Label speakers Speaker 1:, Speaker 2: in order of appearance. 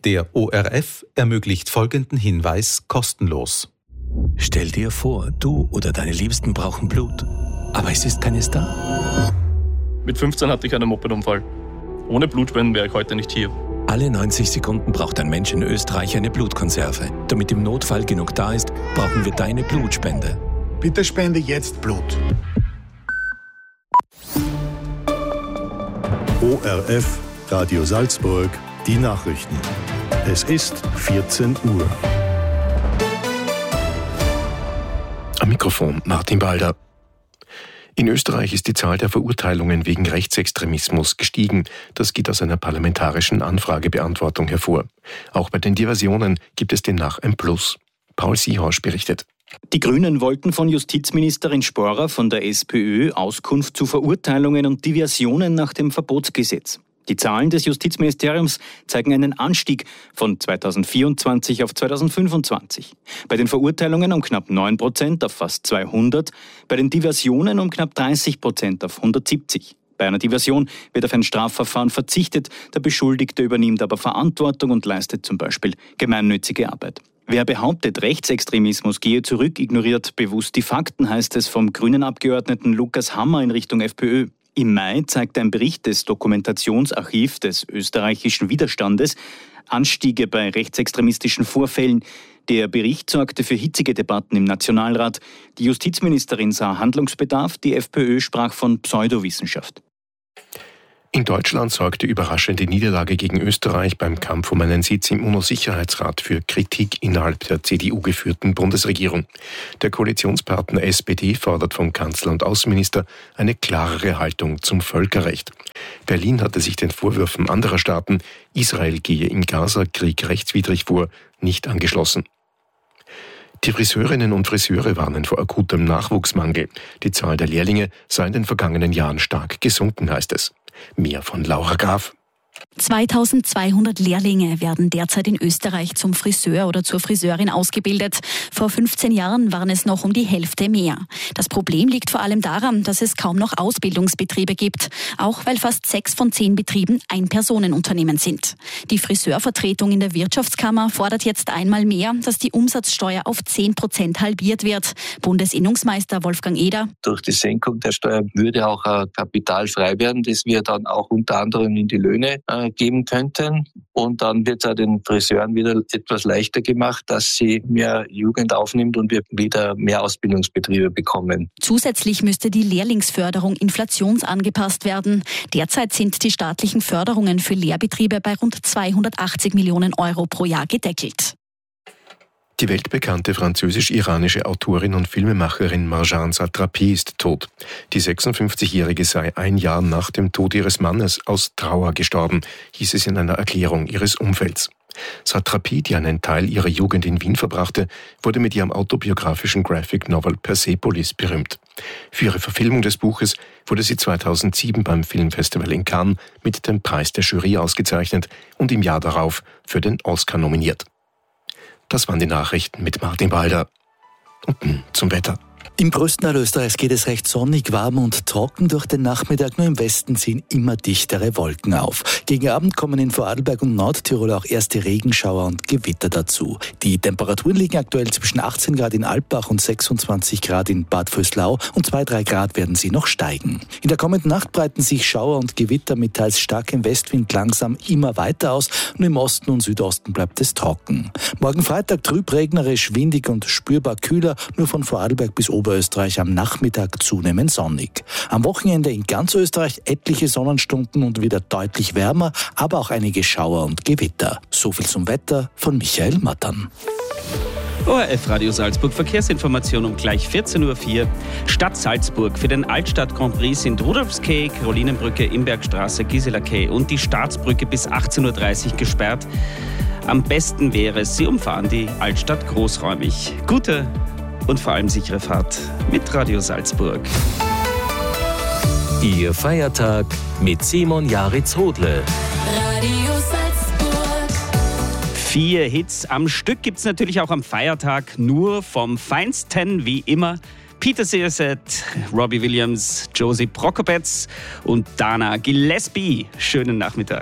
Speaker 1: Der ORF ermöglicht folgenden Hinweis kostenlos.
Speaker 2: Stell dir vor, du oder deine Liebsten brauchen Blut, aber es ist keines da.
Speaker 3: Mit 15 hatte ich einen Mopedunfall. Ohne Blutspenden wäre ich heute nicht hier.
Speaker 2: Alle 90 Sekunden braucht ein Mensch in Österreich eine Blutkonserve. Damit im Notfall genug da ist, brauchen wir deine Blutspende.
Speaker 4: Bitte spende jetzt Blut.
Speaker 5: ORF, Radio Salzburg, die Nachrichten. Es ist 14 Uhr.
Speaker 6: Am Mikrofon Martin Balder. In Österreich ist die Zahl der Verurteilungen wegen Rechtsextremismus gestiegen. Das geht aus einer parlamentarischen Anfragebeantwortung hervor. Auch bei den Diversionen gibt es demnach ein Plus. Paul Siehaus berichtet.
Speaker 7: Die Grünen wollten von Justizministerin Sporer von der SPÖ Auskunft zu Verurteilungen und Diversionen nach dem Verbotsgesetz. Die Zahlen des Justizministeriums zeigen einen Anstieg von 2024 auf 2025. Bei den Verurteilungen um knapp 9% auf fast 200, bei den Diversionen um knapp 30% auf 170. Bei einer Diversion wird auf ein Strafverfahren verzichtet, der Beschuldigte übernimmt aber Verantwortung und leistet zum Beispiel gemeinnützige Arbeit. Wer behauptet, Rechtsextremismus gehe zurück, ignoriert bewusst die Fakten, heißt es vom grünen Abgeordneten Lukas Hammer in Richtung FPÖ. Im Mai zeigt ein Bericht des Dokumentationsarchivs des österreichischen Widerstandes Anstiege bei rechtsextremistischen Vorfällen. Der Bericht sorgte für hitzige Debatten im Nationalrat. Die Justizministerin sah Handlungsbedarf, die FPÖ sprach von Pseudowissenschaft.
Speaker 6: In Deutschland sorgte überraschende Niederlage gegen Österreich beim Kampf um einen Sitz im UNO-Sicherheitsrat für Kritik innerhalb der CDU-geführten Bundesregierung. Der Koalitionspartner SPD fordert vom Kanzler und Außenminister eine klarere Haltung zum Völkerrecht. Berlin hatte sich den Vorwürfen anderer Staaten, Israel gehe im Gaza-Krieg rechtswidrig vor, nicht angeschlossen. Die Friseurinnen und Friseure warnen vor akutem Nachwuchsmangel. Die Zahl der Lehrlinge sei in den vergangenen Jahren stark gesunken, heißt es. Mehr von Laura Graf.
Speaker 8: 2200 Lehrlinge werden derzeit in Österreich zum Friseur oder zur Friseurin ausgebildet. Vor 15 Jahren waren es noch um die Hälfte mehr. Das Problem liegt vor allem daran, dass es kaum noch Ausbildungsbetriebe gibt, auch weil fast 6 von 10 Betrieben Ein-Personen-Unternehmen sind. Die Friseurvertretung in der Wirtschaftskammer fordert jetzt einmal mehr, dass die Umsatzsteuer auf 10% halbiert wird. Bundesinnungsmeister Wolfgang Eder:
Speaker 9: Durch die Senkung der Steuer würde auch Kapital frei werden, das wir dann auch unter anderem in die Löhne geben könnten. Und dann wird es auch den Friseuren wieder etwas leichter gemacht, dass sie mehr Jugend aufnimmt und wir wieder mehr Ausbildungsbetriebe bekommen.
Speaker 8: Zusätzlich müsste die Lehrlingsförderung inflationsangepasst werden. Derzeit sind die staatlichen Förderungen für Lehrbetriebe bei rund 280 Millionen Euro pro Jahr gedeckelt.
Speaker 6: Die weltbekannte französisch-iranische Autorin und Filmemacherin Marjane Satrapi ist tot. Die 56-Jährige sei ein Jahr nach dem Tod ihres Mannes aus Trauer gestorben, hieß es in einer Erklärung ihres Umfelds. Satrapi, die einen Teil ihrer Jugend in Wien verbrachte, wurde mit ihrem autobiografischen Graphic Novel Persepolis berühmt. Für ihre Verfilmung des Buches wurde sie 2007 beim Filmfestival in Cannes mit dem Preis der Jury ausgezeichnet und im Jahr darauf für den Oscar nominiert. Das waren die Nachrichten mit Martin Balder. Und nun zum Wetter.
Speaker 10: Im größten Teil Österreichs geht es recht sonnig, warm und trocken durch den Nachmittag. Nur im Westen ziehen immer dichtere Wolken auf. Gegen Abend kommen in Vorarlberg und Nordtirol auch erste Regenschauer und Gewitter dazu. Die Temperaturen liegen aktuell zwischen 18 Grad in Alpbach und 26 Grad in Bad Vöslau und 2-3 Grad werden sie noch steigen. In der kommenden Nacht breiten sich Schauer und Gewitter mit teils starkem Westwind langsam immer weiter aus. Nur im Osten und Südosten bleibt es trocken. Morgen Freitag trüb, regnerisch, windig und spürbar kühler, nur von Vorarlberg bis Oberösterreich am Nachmittag zunehmend sonnig. Am Wochenende in ganz Österreich etliche Sonnenstunden und wieder deutlich wärmer, aber auch einige Schauer und Gewitter. So viel zum Wetter von Michael Mattern.
Speaker 11: ORF Radio Salzburg Verkehrsinformation um gleich 14.04 Uhr. Stadt Salzburg. Für den Altstadt Grand Prix sind Rudolfskay, Karolinenbrücke, Imbergstraße, Gisela Quay und die Staatsbrücke bis 18.30 Uhr gesperrt. Am besten wäre es, Sie umfahren die Altstadt großräumig. Gute und vor allem sichere Fahrt mit Radio Salzburg.
Speaker 2: Ihr Feiertag mit Simon Jaritz-Hodle.
Speaker 12: Radio Salzburg.
Speaker 11: 4 Hits am Stück gibt es natürlich auch am Feiertag, nur vom Feinsten wie immer. Peter Searset, Robbie Williams, Josie Prokopetz und Dana Gillespie. Schönen Nachmittag.